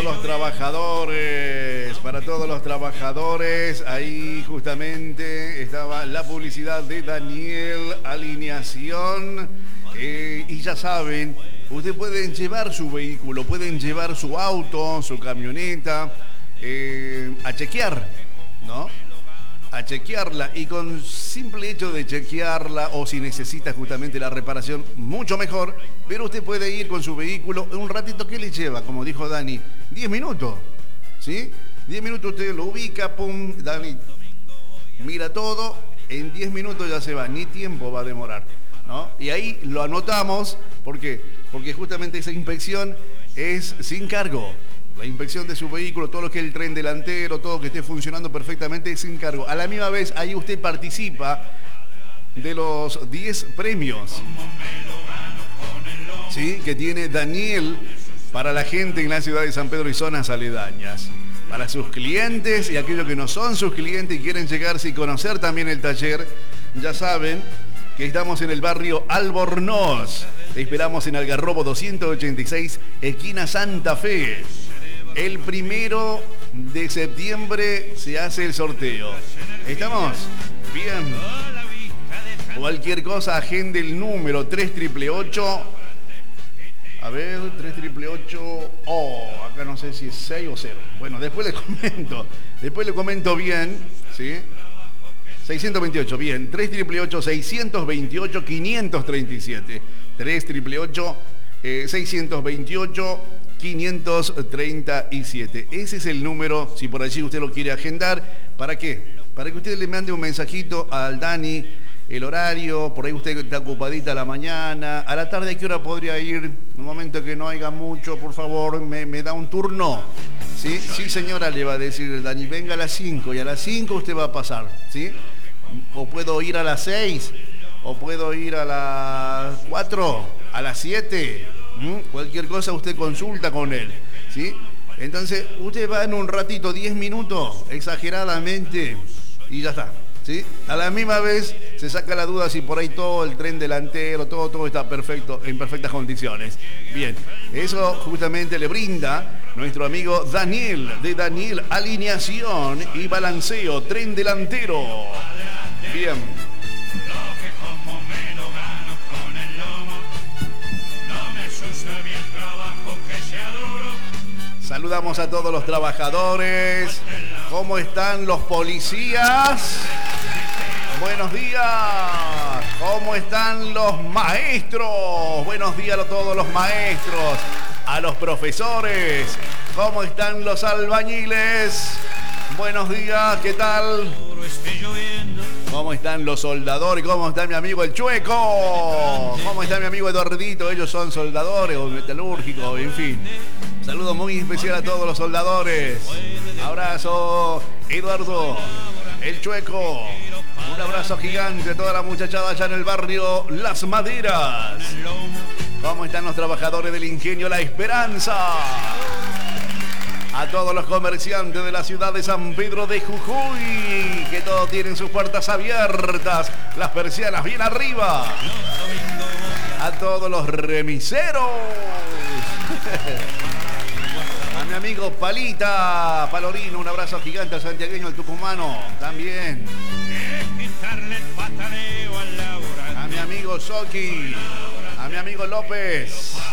los trabajadores, para todos los trabajadores. Ahí justamente estaba la publicidad de Daniel Alineación. Y ya saben, ustedes pueden llevar su vehículo, pueden llevar su auto, su camioneta, a chequear, ¿no? A chequearla, y con simple hecho de chequearla, o si necesita justamente la reparación, mucho mejor. Pero usted puede ir con su vehículo un ratito. ¿Qué le lleva? Como dijo Dani, 10 minutos, ¿sí? 10 minutos usted lo ubica, pum, Dani mira todo, en 10 minutos ya se va, ni tiempo va a demorar, ¿no? Y ahí lo anotamos. ¿Por qué? Porque justamente esa inspección es sin cargo. La inspección de su vehículo, todo lo que es el tren delantero, todo que esté funcionando perfectamente, es sin cargo. A la misma vez, ahí usted participa de los 10 premios, ¿sí?, que tiene Daniel para la gente en la ciudad de San Pedro y zonas aledañas. Para sus clientes y aquellos que no son sus clientes y quieren llegarse y conocer también el taller, ya saben que estamos en el barrio Albornoz. Te esperamos en Algarrobo 286, esquina Santa Fe. El 1 de septiembre se hace el sorteo. ¿Estamos? Bien. Cualquier cosa, agende el número 3888. A ver, 3888. Oh, acá no sé si es 6 o 0. Bueno, después le comento. Después le comento bien, ¿sí? 628, bien. 3888-628-537. 3888-628-537. Ese es el número, si por allí usted lo quiere agendar. ¿Para qué? Para que usted le mande un mensajito al Dani, el horario, por ahí usted está ocupadita a la mañana, a la tarde, ¿a qué hora podría ir? En un momento que no haya mucho, por favor, me da un turno. ¿Sí? Sí, señora, le va a decir Dani, venga a las 5, y a las 5 usted va a pasar, ¿sí? O puedo ir a las 6, o puedo ir a las 4, a las 7, cualquier cosa usted consulta con él, ¿sí? Entonces, usted va en un ratito, 10 minutos, exageradamente, y ya está, ¿sí? A la misma vez se saca la duda si por ahí todo el tren delantero, todo está perfecto, en perfectas condiciones. Bien, eso justamente le brinda nuestro amigo Daniel, de Daniel Alineación y Balanceo, tren delantero. Bien. Saludamos a todos los trabajadores. ¿Cómo están los policías? Buenos días. ¿Cómo están los maestros? Buenos días a todos los maestros. A los profesores. ¿Cómo están los albañiles? Buenos días, ¿qué tal? ¿Cómo están los soldadores? ¿Cómo está mi amigo el Chueco? ¿Cómo está mi amigo Eduardito? Ellos son soldadores o metalúrgicos, en fin. Saludo muy especial a todos los soldadores. Abrazo, Eduardo, el Chueco. Un abrazo gigante a toda la muchachada allá en el barrio Las Maderas. ¿Cómo están los trabajadores del ingenio La Esperanza? A todos los comerciantes de la ciudad de San Pedro de Jujuy, que todos tienen sus puertas abiertas, las persianas bien arriba. A todos los remiseros. A mi amigo Palita, Palorino, un abrazo gigante al santiagueño, al tucumano, también. A mi amigo Soki, a mi amigo López.